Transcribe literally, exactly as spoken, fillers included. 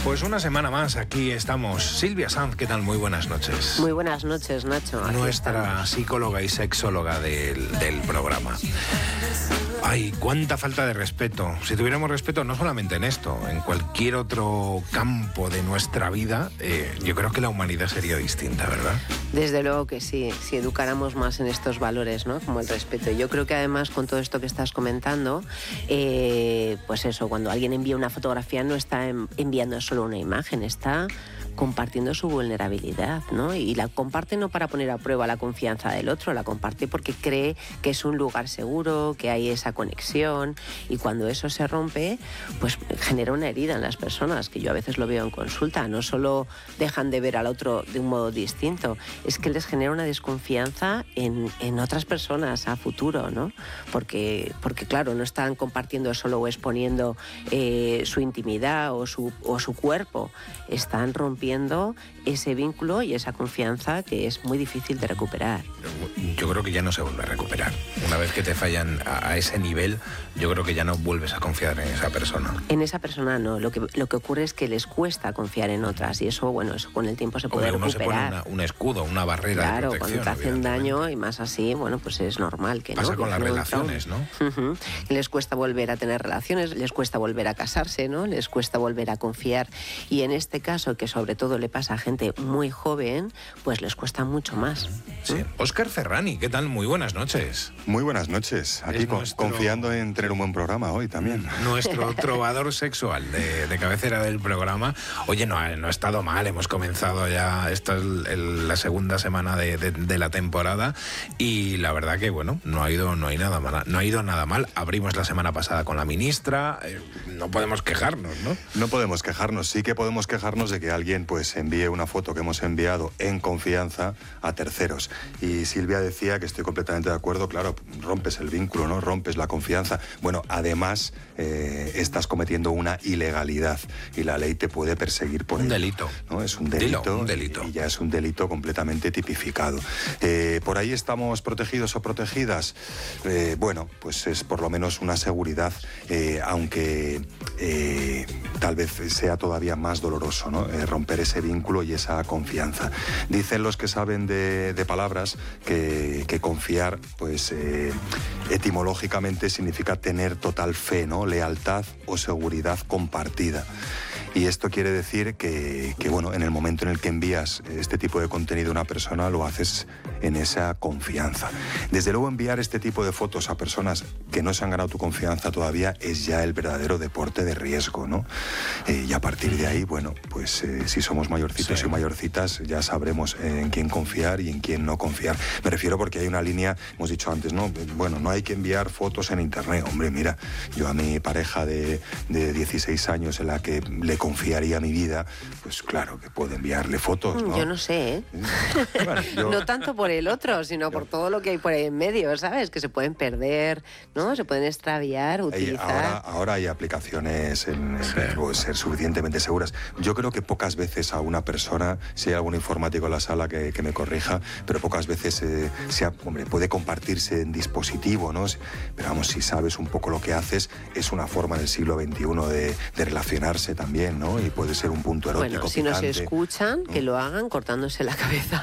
Pues una semana más, aquí estamos. Silvia Sanz, ¿qué tal? Muy buenas noches. Muy buenas noches, Nacho. Aquí Nuestra estamos. psicóloga y sexóloga del, del programa. Ay, cuánta falta de respeto. Si tuviéramos respeto no solamente en esto, en cualquier otro campo de nuestra vida, eh, yo creo que la humanidad sería distinta, ¿verdad? Desde luego que sí, si educáramos más en estos valores, ¿no? Como el respeto. Yo creo que además con todo esto que estás comentando, eh, pues eso, cuando alguien envía una fotografía no está en, enviando solo una imagen, está compartiendo su vulnerabilidad, ¿no? Y la comparte no para poner a prueba la confianza del otro, la comparte porque cree que es un lugar seguro, que hay esa conexión, y cuando eso se rompe, pues genera una herida en las personas, que yo a veces lo veo en consulta. No solo dejan de ver al otro de un modo distinto, es que les genera una desconfianza en, en otras personas a futuro, ¿no? Porque, porque claro, no están compartiendo solo o exponiendo eh, su intimidad o su, o su cuerpo, están rompiendo ese vínculo y esa confianza que es muy difícil de recuperar. Yo creo que ya no se vuelve a recuperar. Una vez que te fallan a, a ese nivel, yo creo que ya no vuelves a confiar en esa persona. En esa persona no. Lo que, lo que ocurre es que les cuesta confiar en otras, y eso, bueno, eso con el tiempo se puede Uno recuperar. se pone una, un escudo, una barrera Claro, de protección. cuando te hacen daño y más así, bueno, pues es normal que Pasa no. con que las no, relaciones, ¿no? Uh-huh. Les cuesta volver a tener relaciones, les cuesta volver a casarse, ¿no? Les cuesta volver a confiar. Y en este caso, que sobre todo le pasa a gente muy joven, pues les cuesta mucho más. Sí. ¿Mm? Óscar Ferrani, ¿qué tal? Muy buenas noches. Muy buenas noches. Aquí con, nuestro... confiando en tener un buen programa hoy también. Nuestro trovador sexual de, de cabecera del programa. Oye, no ha, no ha estado mal, hemos comenzado ya, esta es el, la segunda semana de, de, de la temporada, y la verdad que, bueno, no ha ido, no hay nada mal, no ha ido nada mal. Abrimos la semana pasada con la ministra, eh, no podemos quejarnos, ¿no? No podemos quejarnos, sí que podemos quejarnos de que alguien pues envíe una foto que hemos enviado en confianza a terceros. Y Silvia decía que estoy completamente de acuerdo, claro, rompes el vínculo, ¿no? Rompes la confianza. Bueno, además eh, estás cometiendo una ilegalidad y la ley te puede perseguir por un ello. delito. ¿No? Es un delito, Dilo, un delito. Y, y ya es un delito completamente tipificado. Eh, ¿Por ahí estamos protegidos o protegidas? Eh, bueno, pues es por lo menos una seguridad, eh, aunque eh, tal vez sea todavía más doloroso, ¿no? Eh, romper ese vínculo y esa confianza. Dicen los que saben de, de palabras que, que confiar, pues eh, etimológicamente significa tener total fe, ¿no? Lealtad o seguridad compartida. Y esto quiere decir que, que, bueno, en el momento en el que envías este tipo de contenido a una persona, lo haces en esa confianza. Desde luego, enviar este tipo de fotos a personas que no se han ganado tu confianza todavía es ya el verdadero deporte de riesgo, ¿no? Eh, y a partir de ahí, bueno, pues eh, si somos mayorcitos sí. y mayorcitas, ya sabremos en quién confiar y en quién no confiar. Me refiero porque hay una línea, hemos dicho antes, ¿no? Bueno, no hay que enviar fotos en internet. Hombre, mira, yo a mi pareja de, de dieciséis años en la que le confiaría mi vida, pues claro que puedo enviarle fotos, ¿no? Yo no sé, ¿eh? Bueno, yo... No tanto por el otro, sino yo... por todo lo que hay por ahí en medio, ¿sabes? Que se pueden perder, ¿no? Se pueden extraviar, utilizar... Ahora, ahora hay aplicaciones en, en, sí. que pueden ser suficientemente seguras. Yo creo que pocas veces a una persona, si hay algún informático en la sala que, que me corrija, pero pocas veces eh, se, hombre, puede compartirse en dispositivo, ¿no? Pero vamos, si sabes un poco lo que haces, es una forma del siglo veintiuno de, de relacionarse también, ¿no? Y puede ser un punto erótico. Bueno, si picante, nos escuchan, ¿no? Que lo hagan cortándose la cabeza.